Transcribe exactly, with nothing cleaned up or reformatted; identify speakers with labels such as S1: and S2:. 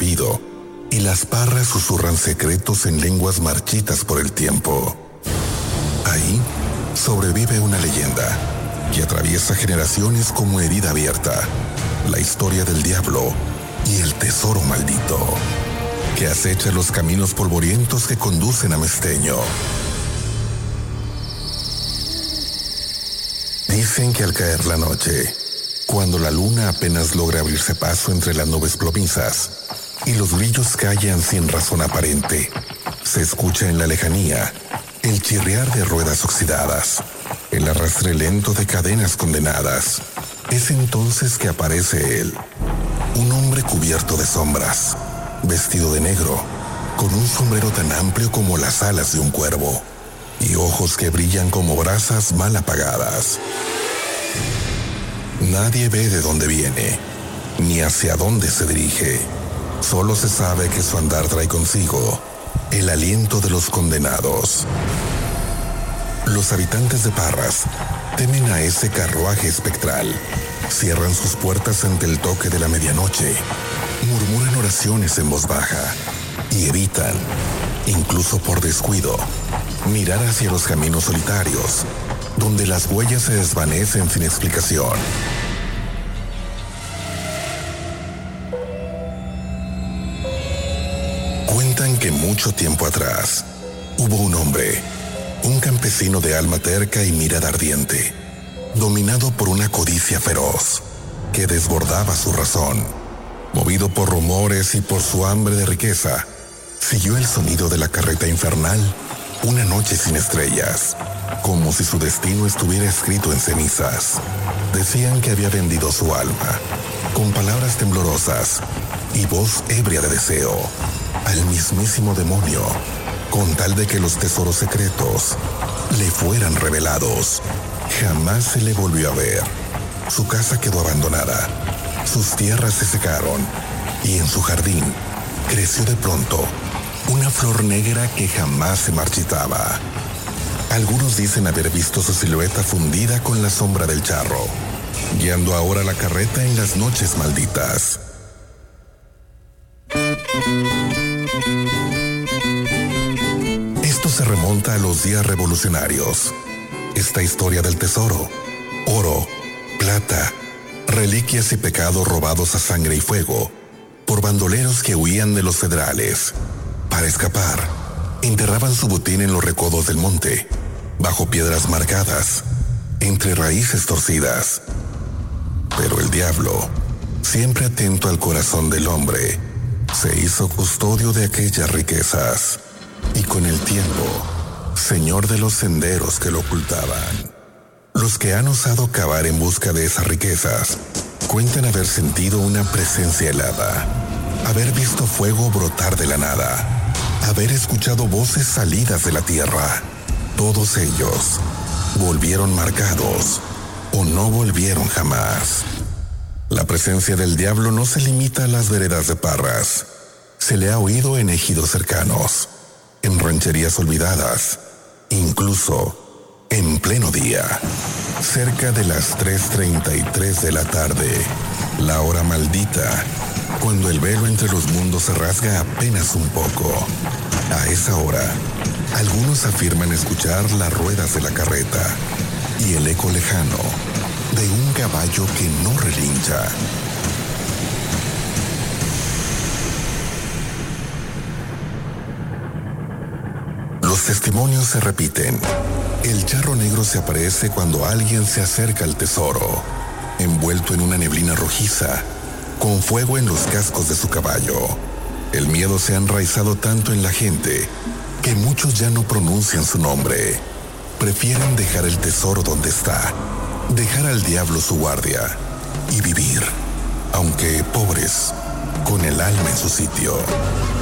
S1: olvido, y las parras susurran secretos en lenguas marchitas por el tiempo. Ahí sobrevive una leyenda que atraviesa generaciones como herida abierta, la historia del diablo y el tesoro maldito, que acecha los caminos polvorientos que conducen a Mesteño. Dicen que al caer la noche, cuando la luna apenas logra abrirse paso entre las nubes plomizas y los brillos callan sin razón aparente, se escucha en la lejanía el chirriar de ruedas oxidadas, el arrastre lento de cadenas condenadas. Es entonces que aparece él, un hombre cubierto de sombras, vestido de negro, con un sombrero tan amplio como las alas de un cuervo, y ojos que brillan como brasas mal apagadas. Nadie ve de dónde viene, ni hacia dónde se dirige. Solo se sabe que su andar trae consigo el aliento de los condenados. Los habitantes de Parras temen a ese carruaje espectral. Cierran sus puertas ante el toque de la medianoche, murmuran oraciones en voz baja y evitan, incluso por descuido, mirar hacia los caminos solitarios, donde las huellas se desvanecen sin explicación. Cuentan que mucho tiempo atrás hubo un hombre, un campesino de alma terca y mirada ardiente, dominado por una codicia feroz que desbordaba su razón. Movido por rumores y por su hambre de riqueza, siguió el sonido de la carreta infernal una noche sin estrellas, como si su destino estuviera escrito en cenizas. Decían que había vendido su alma, con palabras temblorosas y voz ebria de deseo, al mismísimo demonio, con tal de que los tesoros secretos le fueran revelados. Jamás se le volvió a ver. Su casa quedó abandonada, sus tierras se secaron, y en su jardín creció de pronto una flor negra que jamás se marchitaba. Algunos dicen haber visto su silueta fundida con la sombra del charro, guiando ahora la carreta en las noches malditas. Esto se remonta a los días revolucionarios. Esta historia del tesoro, oro, plata, reliquias y pecados robados a sangre y fuego por bandoleros que huían de los federales. Para escapar, enterraban su botín en los recodos del monte, bajo piedras marcadas, entre raíces torcidas. Pero el diablo, siempre atento al corazón del hombre, se hizo custodio de aquellas riquezas y con el tiempo, señor de los senderos que lo ocultaban. Los que han osado cavar en busca de esas riquezas cuentan haber sentido una presencia helada, haber visto fuego brotar de la nada, haber escuchado voces salidas de la tierra. Todos ellos volvieron marcados o no volvieron jamás. La presencia del diablo no se limita a las veredas de Parras. Se le ha oído en ejidos cercanos, en rancherías olvidadas, incluso en pleno día, cerca de las tres treinta y tres de la tarde, la hora maldita, cuando el velo entre los mundos se rasga apenas un poco. A esa hora, algunos afirman escuchar las ruedas de la carreta y el eco lejano de un caballo que no relincha. Los testimonios se repiten. El charro negro se aparece cuando alguien se acerca al tesoro, envuelto en una neblina rojiza, con fuego en los cascos de su caballo. El miedo se ha enraizado tanto en la gente que muchos ya no pronuncian su nombre. Prefieren dejar el tesoro donde está, dejar al diablo su guardia y vivir, aunque pobres, con el alma en su sitio.